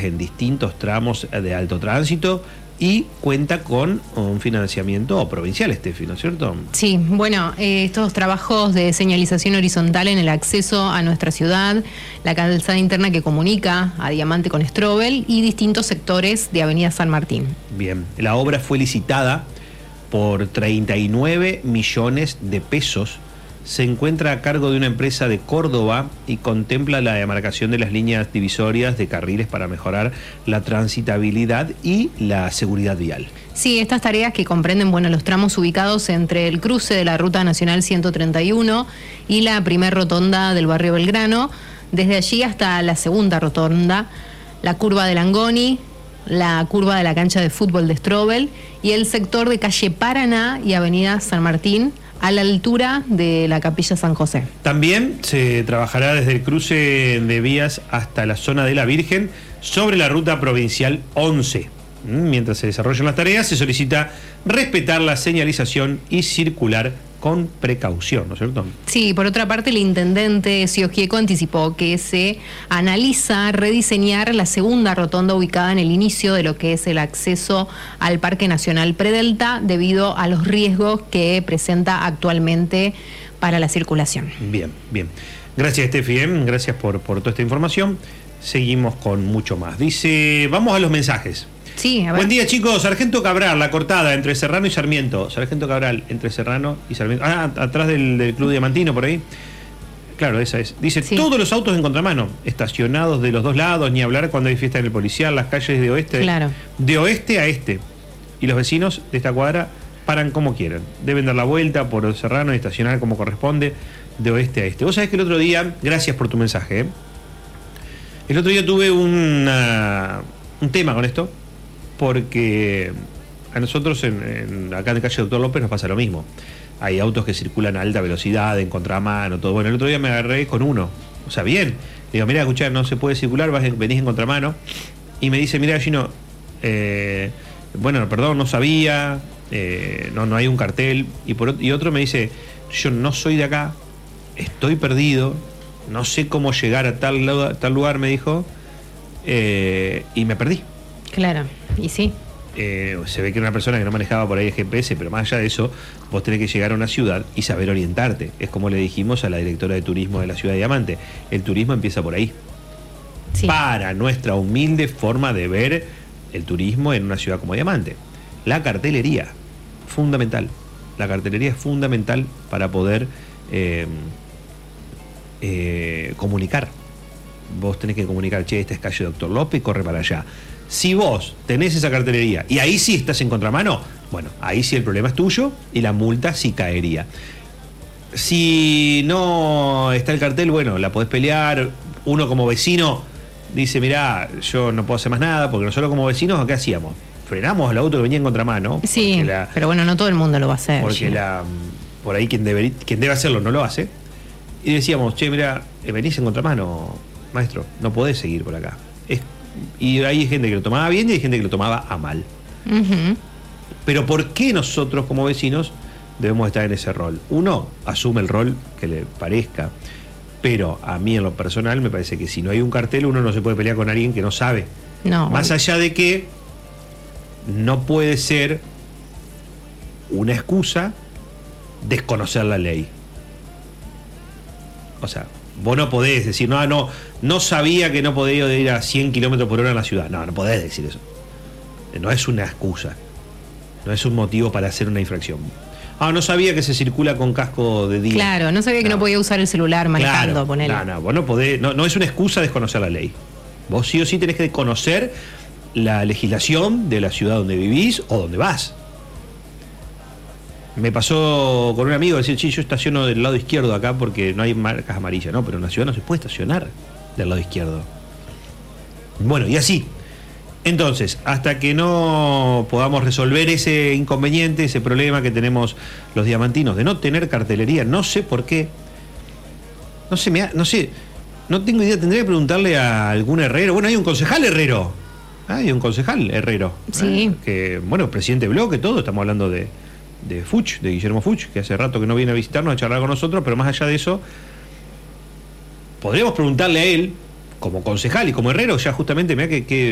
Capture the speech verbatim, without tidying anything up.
carriles en distintos tramos de alto tránsito y cuenta con un financiamiento provincial, Estefi, ¿no es cierto? Sí, bueno, eh, estos trabajos de señalización horizontal en el acceso a nuestra ciudad, la calzada interna que comunica a Diamante con Strobel y distintos sectores de Avenida San Martín. Bien, la obra fue licitada por treinta y nueve millones de pesos. Se encuentra a cargo de una empresa de Córdoba y contempla la demarcación de las líneas divisorias de carriles para mejorar la transitabilidad y la seguridad vial. Sí, estas tareas que comprenden, bueno, los tramos ubicados entre el cruce de la Ruta Nacional ciento treinta y uno y la primer rotonda del barrio Belgrano, desde allí hasta la segunda rotonda, la curva de Langoni, la curva de la cancha de fútbol de Strobel y el sector de calle Paraná y Avenida San Martín, a la altura de la Capilla San José. También se trabajará desde el cruce de vías hasta la zona de la Virgen sobre la ruta provincial once. Mientras se desarrollan las tareas, se solicita respetar la señalización y circular con precaución, ¿no es cierto? Sí, por otra parte, el intendente Siosquieco anticipó que se analiza rediseñar la segunda rotonda ubicada en el inicio de lo que es el acceso al Parque Nacional Predelta debido a los riesgos que presenta actualmente para la circulación. Bien, bien. Gracias, Estefi, ¿eh? Gracias por, por toda esta información. Seguimos con mucho más. Dice, vamos a los mensajes. Sí, a ver. Buen día, chicos. Sargento Cabral, la cortada entre Serrano y Sarmiento. Sargento Cabral, entre Serrano y Sarmiento. Ah, atrás del, del Club Diamantino, por ahí. Claro, esa es. Dice, sí. Todos los autos en contramano, estacionados de los dos lados, ni hablar cuando hay fiesta en el policial, las calles de oeste, claro. de oeste a este. Y los vecinos de esta cuadra paran como quieran. Deben dar la vuelta por Serrano y estacionar como corresponde, de oeste a este. Vos sabés que el otro día, gracias por tu mensaje, ¿eh? El otro día tuve una, un tema con esto, porque a nosotros en, en, acá en la calle Doctor López nos pasa lo mismo. Hay autos que circulan a alta velocidad, en contramano, todo. Bueno, el otro día me agarré con uno. O sea, bien. Digo, mira, escuchá, no se puede circular, vas, venís en contramano. Y me dice, mira, Gino, eh, bueno, perdón, no sabía, eh, no, no hay un cartel. Y, por, y otro me dice, yo no soy de acá, estoy perdido, no sé cómo llegar a tal, tal lugar, me dijo, eh, y me perdí. Claro. Y sí. Eh, se ve que era una persona que no manejaba por ahí el G P S, pero más allá de eso, vos tenés que llegar a una ciudad y saber orientarte. Es como le dijimos a la directora de turismo de la ciudad de Diamante. El turismo empieza por ahí. Sí. Para nuestra humilde forma de ver el turismo en una ciudad como Diamante. La cartelería, fundamental. La cartelería es fundamental para poder eh, eh, comunicar. Vos tenés que comunicar, che, esta es calle Doctor López, corre para allá. Si vos tenés esa cartelería y ahí sí estás en contramano, bueno, ahí sí el problema es tuyo y la multa sí caería. Si no está el cartel, bueno, la podés pelear. Uno como vecino dice, mirá, yo no puedo hacer más nada, porque nosotros como vecinos, ¿qué hacíamos? Frenamos al auto que venía en contramano. Sí, la, pero bueno, no todo el mundo lo va a hacer. Porque la, por ahí quien debe, quien debe hacerlo no lo hace. Y decíamos, che, mirá, venís en contramano, maestro, no podés seguir por acá. Es Y hay gente que lo tomaba bien y hay gente que lo tomaba a mal. Uh-huh. Pero ¿por qué nosotros como vecinos debemos estar en ese rol? Uno asume el rol que le parezca, pero a mí en lo personal me parece que si no hay un cartel uno no se puede pelear con alguien que no sabe. No. Más allá de que no puede ser una excusa desconocer la ley. O sea, vos no podés decir, no, no, no sabía que no podía ir a cien kilómetros por hora en la ciudad. No, no podés decir eso. No es una excusa. No es un motivo para hacer una infracción. Ah, no sabía que se circula con casco de día. Claro, no sabía que no, no podía usar el celular manejando, claro, ponele. No, no, vos no podés, no, no es una excusa desconocer la ley. Vos sí o sí tenés que conocer la legislación de la ciudad donde vivís o donde vas. Me pasó con un amigo decir, sí, yo estaciono del lado izquierdo acá porque no hay marcas amarillas. No, pero en la ciudad no se puede estacionar del lado izquierdo. Bueno, y así. Entonces, hasta que no podamos resolver ese inconveniente, ese problema que tenemos los diamantinos de no tener cartelería, no sé por qué, no sé, me ha, no sé, no tengo idea, tendría que preguntarle a algún herrero. Bueno, hay un concejal herrero, hay un concejal herrero, sí, ¿eh? Que, bueno, presidente de bloque, todo, estamos hablando de, de Fuch, de Guillermo Fuch, que hace rato que no viene a visitarnos, a charlar con nosotros, pero más allá de eso, podríamos preguntarle a él, como concejal y como herrero, ya justamente, mira que, que